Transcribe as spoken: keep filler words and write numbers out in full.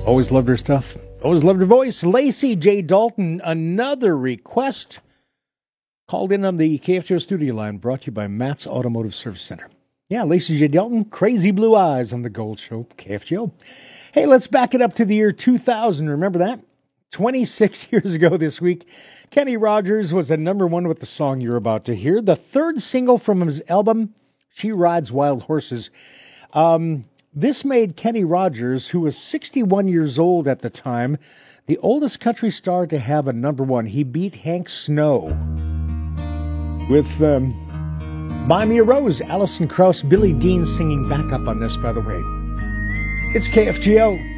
Always loved her stuff. Always loved her voice. Lacey J. Dalton, another request. Called in on the K F G O studio line, brought to you by Matt's Automotive Service Center. Yeah, Lacey J. Dalton, Crazy Blue Eyes on the Gold Show, K F G O. Hey, let's back it up to the year two thousand. Remember that? twenty-six years ago this week, Kenny Rogers was at number one with the song you're about to hear. The third single from his album, She Rides Wild Horses. Um, this made Kenny Rogers, who was sixty-one years old at the time, the oldest country star to have a number one. He beat Hank Snow with um, Buy Me a Rose. Alison Krauss, Billy Dean singing backup on this, by the way. It's K F G O.